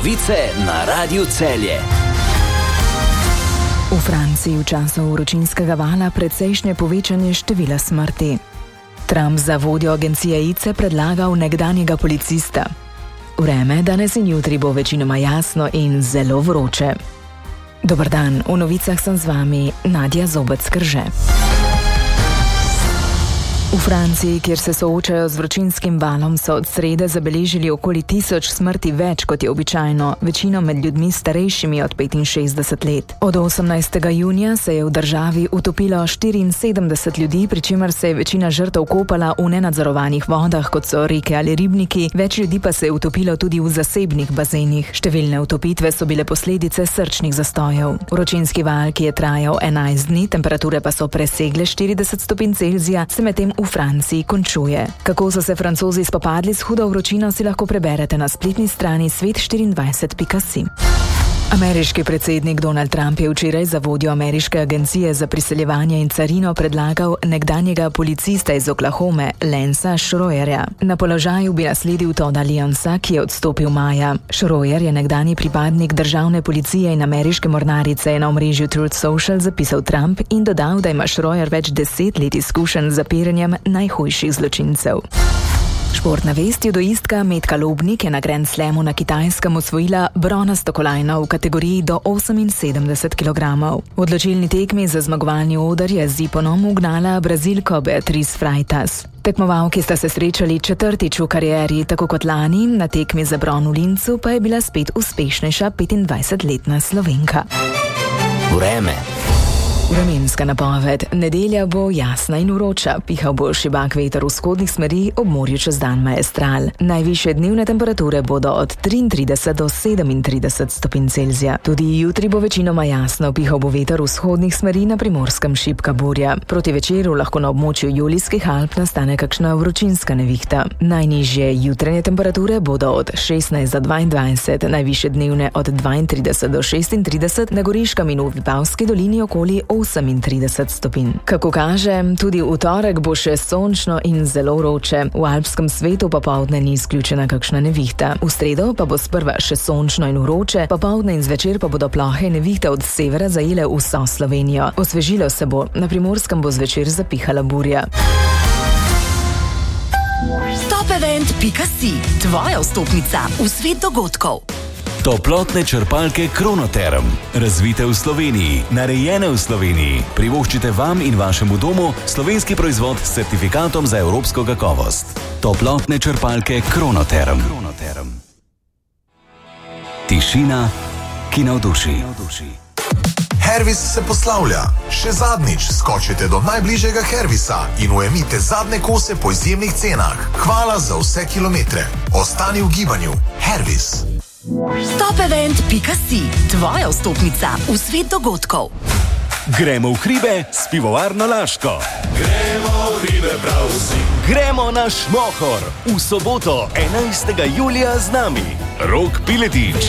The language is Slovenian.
Novice na Radiu Celje. V Franciji v času vročinskega vala precejšnje povečanje števila smrti. Trump za vodjo agencije ICE predlagal nekdanjega policista. Vreme danes in jutri bo večinoma jasno in zelo vroče. Dober dan, v novicah sem z vami Nadja Zobec-Krže. V Franciji, kjer se soočajo z vročinskim valom, so od srede zabeležili okoli 1000 smrti več, kot je običajno, večino med ljudmi starejšimi od 65 let. Od 18. junija se je v državi utopilo 74 ljudi, pri čemer se je večina žrtev kopala v nenadzorovanih vodah, kot so reke ali ribniki, več ljudi pa se je utopilo tudi v zasebnih bazenih. Številne utopitve so bile posledice srčnih zastojev. Vročinski val, ki je trajal 11 dni, temperature pa so presegle 40 stopinj Celzija, se medtem v Franciji končuje. Kako so se Francozi spopadli s hudo vročino, si lahko preberete na spletni strani svet24.si. Ameriški predsednik Donald Trump je včeraj za vodjo ameriške agencije za priseljevanje in carino predlagal nekdanjega policista iz Oklahome, Lancea Schroyerja. Na položaju bi nasledil Todda Leonsa, ki je odstopil maja. Schroyer je nekdanji pripadnik državne policije in ameriške mornarice, je na omrežju Truth Social zapisal Trump in dodal, da ima Schroyer več 10 let izkušenj z zapiranjem najhujših zločincev. Športna vest, judoistka Metka Lobnik je na Grand Slamu na Kitajskem osvojila bronasto kolajno v kategoriji do 78 kg. V odločilni tekmi za zmagovalni oder je z iponom ugnala Brazilko Beatriz Freitas. Tekmovalki sta se srečali četrtič v karieri, tako kot lani, na tekmi za bron v Lincu pa je bila spet uspešnejša 25-letna Slovenka. Vreme. Vremenska napoved. Nedelja bo jasna in vroča, pihal bo šibak veter vzhodnih smeri, ob morju čez dan majestral. Najvišje dnevne temperature bodo od 33 do 37 stopinj Celzija. Tudi jutri bo večinoma jasno, pihal bo veter vzhodnih smeri, na Primorskem šibka burja. Proti večeru lahko na območju Julijskih Alp nastane kakšna vročinska nevihta. Najnižje jutranje temperature bodo od 16 do 22, najvišje dnevne od 32 do 36, na Goriškem in v Vipavski dolini okoli 38 stopinj. Kako kaže, tudi v torek bo še sončno in zelo vroče. V alpskem svetu popoldne ni izključena kakšna nevihta. V sredo pa bo sprva še sončno in vroče, popoldne in zvečer pa bodo plohe nevihte od severa zajele vso Slovenijo. Osvežilo se bo, na Primorskem bo zvečer zapihala burja. Topevent.si, tvoja vstopnica v svet dogodkov. Toplotne črpalke Kronoterm. Razvite v Sloveniji, narejene v Sloveniji. Privoščite vam in vašemu domu slovenski proizvod s certifikatom za evropsko kakovost. Toplotne črpalke Kronoterm. Tišina, ki navduši. Hervis se poslavlja. Še zadnjič skočite do najbližjega Hervisa in ujemite zadnje kose po izjemnih cenah. Hvala za vse kilometre. Ostani v gibanju. Hervis. Topevent.si, tvoja vstopnica v svet dogodkov. Gremo v hribe s pivovarno Laško. Gremo v hribe prav vsi. Gremo na Šmohor v soboto 11. julija z nami. Rok Piletič.